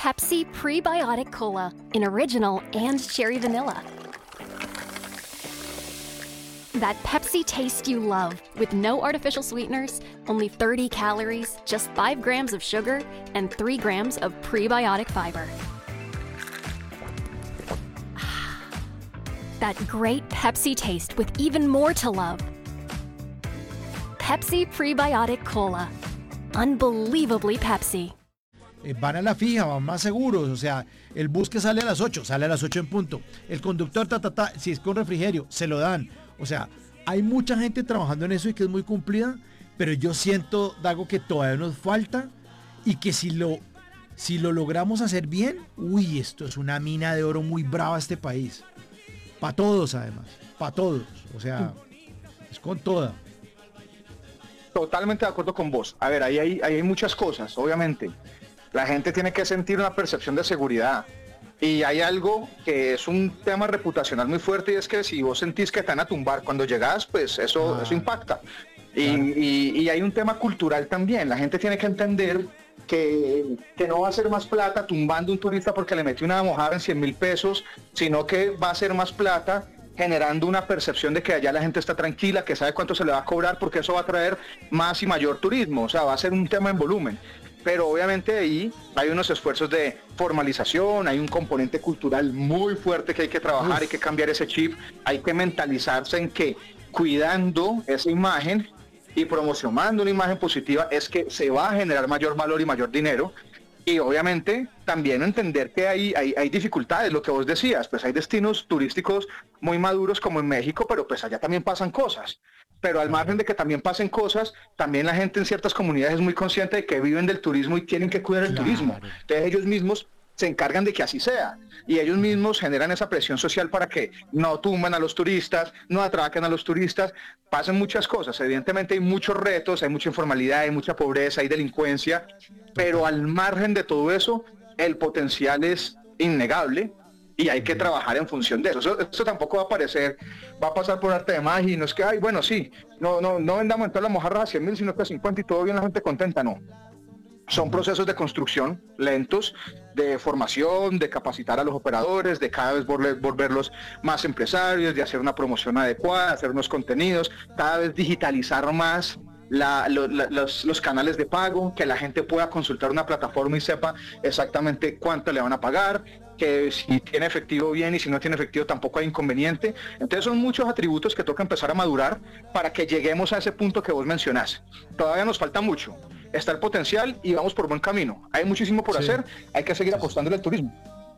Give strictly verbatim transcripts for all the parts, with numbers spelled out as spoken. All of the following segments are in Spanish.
Pepsi Prebiotic Cola in original and cherry vanilla. That Pepsi taste you love, with no artificial sweeteners, only thirty calories, just five grams of sugar, and three grams of prebiotic fiber. That great Pepsi taste with even more to love. Pepsi Prebiotic Cola. Unbelievably Pepsi. Eh, van a la fija, van más seguros, o sea, el bus que sale a las ocho, sale a las ocho en punto. El conductor, ta, ta, ta, si es con refrigerio, se lo dan. O sea, hay mucha gente trabajando en eso y que es muy cumplida, pero yo siento, Dago, que todavía nos falta y que si lo, si lo logramos hacer bien, uy, esto es una mina de oro muy brava este país. Para todos, además, para todos. O sea, es con toda. Totalmente de acuerdo con vos. A ver, ahí hay, ahí hay muchas cosas, obviamente. La gente tiene que sentir una percepción de seguridad. Y hay algo que es un tema reputacional muy fuerte, y es que si vos sentís que te van a tumbar cuando llegás, pues eso, ah, eso impacta. Y, claro. y, y hay un tema cultural también. La gente tiene que entender que, que no va a ser más plata tumbando un turista porque le metió una mojada en cien mil pesos, sino que va a ser más plata generando una percepción de que allá la gente está tranquila, que sabe cuánto se le va a cobrar, porque eso va a traer más y mayor turismo. O sea, va a ser un tema en volumen. Pero obviamente ahí hay unos esfuerzos de formalización, hay un componente cultural muy fuerte que hay que trabajar, Uf. hay que cambiar ese chip, hay que mentalizarse en que cuidando esa imagen y promocionando una imagen positiva es que se va a generar mayor valor y mayor dinero. Y obviamente también entender que hay, hay, hay dificultades, lo que vos decías, pues hay destinos turísticos muy maduros como en México, pero pues allá también pasan cosas. Pero al margen de que también pasen cosas, también la gente en ciertas comunidades es muy consciente de que viven del turismo y tienen que cuidar el claro. turismo. Entonces ellos mismos se encargan de que así sea. Y ellos mismos generan esa presión social para que no tumban a los turistas, no atraquen a los turistas. Pasan muchas cosas. Evidentemente hay muchos retos, hay mucha informalidad, hay mucha pobreza, hay delincuencia. Pero al margen de todo eso, el potencial es innegable. Y hay que trabajar en función de eso. eso. Eso tampoco va a aparecer, va a pasar por arte de magia y no es que, ay, bueno, sí, no, no, no vendamos en todas las mojarras a cien mil, sino que a cincuenta y todo bien, la gente contenta, no. Son procesos de construcción lentos, de formación, de capacitar a los operadores, de cada vez volver, volverlos más empresarios, de hacer una promoción adecuada, hacer unos contenidos, cada vez digitalizar más La, lo, la, los, los canales de pago, que la gente pueda consultar una plataforma y sepa exactamente cuánto le van a pagar, que si tiene efectivo bien y si no tiene efectivo tampoco hay inconveniente. Entonces son muchos atributos que toca empezar a madurar para que lleguemos a ese punto que vos mencionás. Todavía nos falta mucho, está el potencial y vamos por buen camino. Hay muchísimo por sí. hacer, hay que seguir apostando al turismo.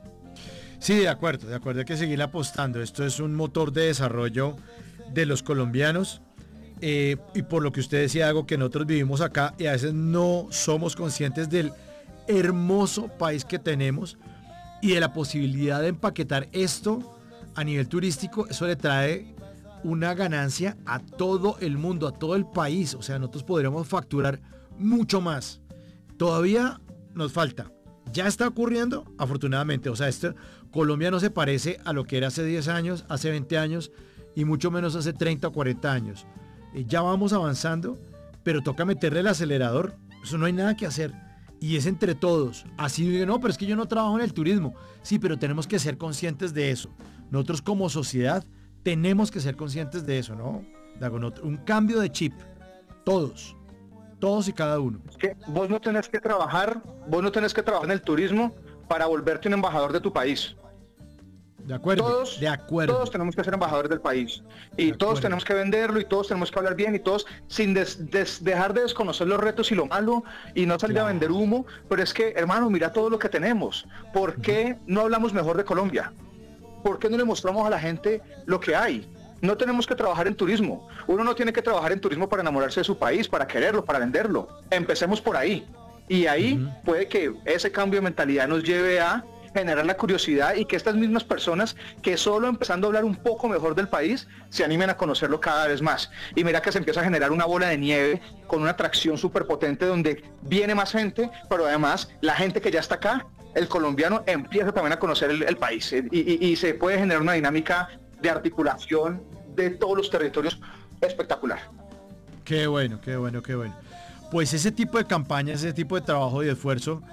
Sí, de acuerdo, de acuerdo, hay que seguir apostando. Esto es un motor de desarrollo de los colombianos. Eh, y por lo que usted decía, algo que nosotros vivimos acá y a veces no somos conscientes del hermoso país que tenemos y de la posibilidad de empaquetar esto a nivel turístico. Eso le trae una ganancia a todo el mundo, a todo el país. O sea, nosotros podríamos facturar mucho más. Todavía nos falta. Ya está ocurriendo, afortunadamente. O sea, esto, Colombia no se parece a lo que era hace diez años, hace veinte años y mucho menos hace treinta o cuarenta años. Ya vamos avanzando, pero toca meterle el acelerador. Eso no hay nada que hacer. Y es entre todos. Así digo, no, pero es que yo no trabajo en el turismo. Sí, pero tenemos que ser conscientes de eso. Nosotros como sociedad tenemos que ser conscientes de eso, ¿no? Un cambio de chip. Todos. Todos y cada uno. Es que vos no tenés que trabajar, vos no tenés que trabajar en el turismo para volverte un embajador de tu país. De acuerdo, todos, de acuerdo. Todos tenemos que ser embajadores del país y todos tenemos que venderlo y todos tenemos que hablar bien y todos sin des, des, dejar de desconocer los retos y lo malo y no salir claro. a vender humo, pero es que, hermano, mira todo lo que tenemos. ¿Por qué no hablamos mejor de Colombia? ¿Por qué no le mostramos a la gente lo que hay? No tenemos que trabajar en turismo. Uno no tiene que trabajar en turismo para enamorarse de su país, para quererlo, para venderlo. Empecemos por ahí. Y ahí uh-huh. puede que ese cambio de mentalidad nos lleve a generar la curiosidad y que estas mismas personas que solo empezando a hablar un poco mejor del país se animen a conocerlo cada vez más. Y mira que se empieza a generar una bola de nieve con una atracción súper potente donde viene más gente, pero además la gente que ya está acá, el colombiano, empieza también a conocer el, el país y, y, y se puede generar una dinámica de articulación de todos los territorios espectacular. Qué bueno, qué bueno, qué bueno. Pues ese tipo de campañas, ese tipo de trabajo y de esfuerzo